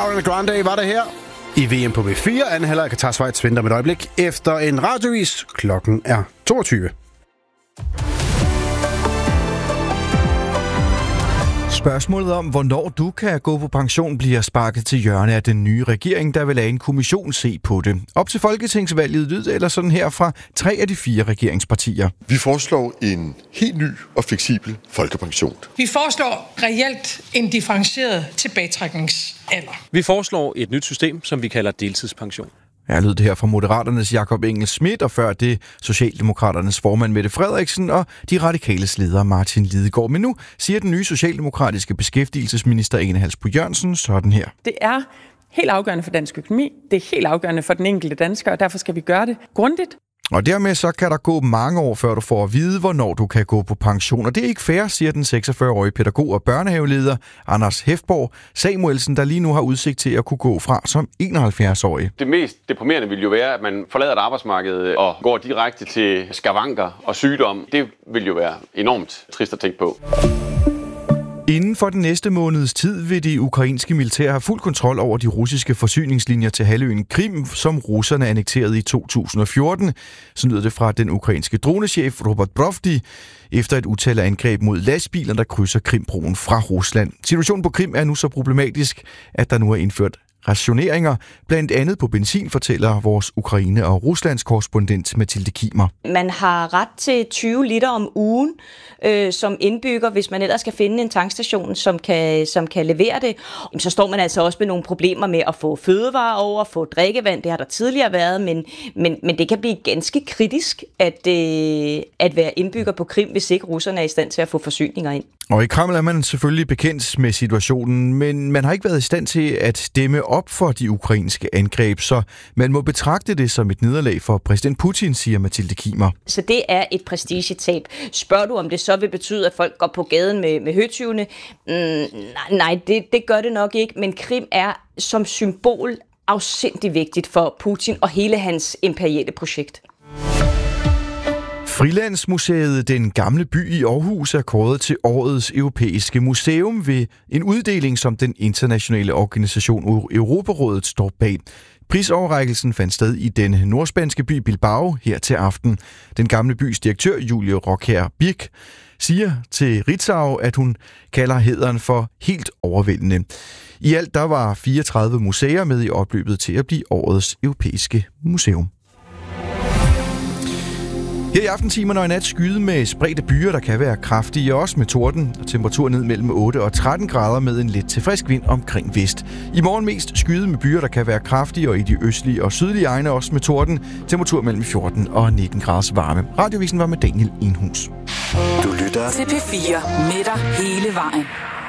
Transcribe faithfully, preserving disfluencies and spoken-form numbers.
Ariana Grande var det her. I V M på V fire, anden halvleg Qatar Schweiz venter med et øjeblik efter en radiovis. Klokken er toogtyve. Spørgsmålet om, hvornår du kan gå på pension, bliver sparket til hjørne af den nye regering, der vil lade en kommission se på det. Op til folketingsvalget lyder eller sådan her fra tre af de fire regeringspartier. Vi foreslår en helt ny og fleksibel folkepension. Vi foreslår reelt en differentieret tilbagetrækningsalder. Vi foreslår et nyt system, som vi kalder deltidspension. Jeg lød det her fra Moderaternes Jakob Engel-Schmidt, og før det Socialdemokraternes formand Mette Frederiksen og de radikales leder Martin Lidegaard. Men nu siger den nye socialdemokratiske beskæftigelsesminister Ane Halsboe-Jørgensen sådan her. Det er helt afgørende for dansk økonomi, det er helt afgørende for den enkelte dansker, og derfor skal vi gøre det grundigt. Og dermed så kan der gå mange år, før du får at vide, hvornår du kan gå på pension. Og det er ikke fair, siger den seksogfyrre-årige pædagog og børnehaveleder Anders Hefborg Samuelsen, der lige nu har udsigt til at kunne gå fra som enoghalvfjerds-årig. Det mest deprimerende vil jo være, at man forlader et arbejdsmarked og går direkte til skavanker og sygdom. Det vil jo være enormt trist at tænke på. Inden for den næste måneds tid vil de ukrainske militær have fuld kontrol over de russiske forsyningslinjer til halvøen Krim, som russerne annekterede i to tusind og fjorten. Så lyder det fra den ukrainske dronechef Robert Brovdi, efter et utal af angreb mod lastbiler, der krydser Krimbroen fra Rusland. Situationen på Krim er nu så problematisk, at der nu er indført rationeringer, blandt andet på benzin, fortæller vores Ukraine- og Ruslands korrespondent Mathilde Kimer. Man har ret til tyve liter om ugen øh, som indbygger, hvis man ellers skal finde en tankstation, som kan, som kan levere det. Så står man altså også med nogle problemer med at få fødevarer over, få drikkevand. Det har der tidligere været, men, men, men det kan blive ganske kritisk at, øh, at være indbygger på Krim, hvis ikke russerne er i stand til at få forsyninger ind. Og i Kreml er man selvfølgelig bekendt med situationen, men man har ikke været i stand til at dæmme op for de ukrainske angreb, så man må betragte det som et nederlag for præsident Putin, siger Mathilde Kimer. Så det er et prestigetab. Spørger du, om det så vil betyde, at folk går på gaden med, med høtyvene? Mm, nej, det, det gør det nok ikke, men Krim er som symbol afsindig vigtigt for Putin og hele hans imperiale projekt. Frilandsmuseet Den Gamle By i Aarhus er kåret til årets europæiske museum ved en uddeling, som den internationale organisation Europarådet står bag. Prisoverrækkelsen fandt sted i den nordspanske by Bilbao her til aften. Den Gamle Bys direktør, Julie Rockher Birk, siger til Ritzau, at hun kalder hæderen for helt overvældende. I alt der var fireogtredive museer med i opløbet til at blive årets europæiske museum. Her i aftentimerne og i nat skyde med spredte byer, der kan være kraftige, også med torden, og temperatur ned mellem otte og tretten grader med en lidt til frisk vind omkring vest. I morgen mest skyde med byer, der kan være kraftige, og i de østlige og sydlige egne også med torden. Temperatur mellem fjorten og nitten graders varme. Radiovisen var med Daniel Enhus. Du lytter til P fire med dig hele vejen.